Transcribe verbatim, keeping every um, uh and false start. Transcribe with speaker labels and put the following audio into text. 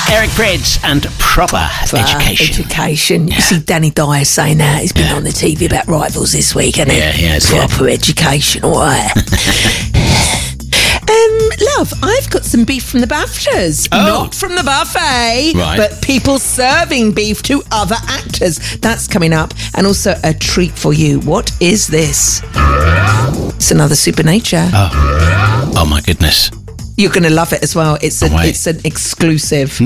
Speaker 1: Eric Prydz and Proper
Speaker 2: For
Speaker 1: Education.
Speaker 2: Education.
Speaker 1: Yeah.
Speaker 2: You see Danny Dyer saying that. He's been
Speaker 1: Yeah.
Speaker 2: on the T V about Rivals this week, hasn't he?
Speaker 1: Yeah, he has, yeah.
Speaker 2: Proper Education, all right. Um, love, I've got some beef from the BAFTAs.
Speaker 1: Oh.
Speaker 2: Not from the buffet,
Speaker 1: Right.
Speaker 2: but people serving beef to other actors. That's coming up. And also a treat for you. What is this? It's another Supernature.
Speaker 1: Oh. Oh, my goodness.
Speaker 2: You're going to love it as well. It's, a,
Speaker 1: Oh, wait.
Speaker 2: it's an exclusive.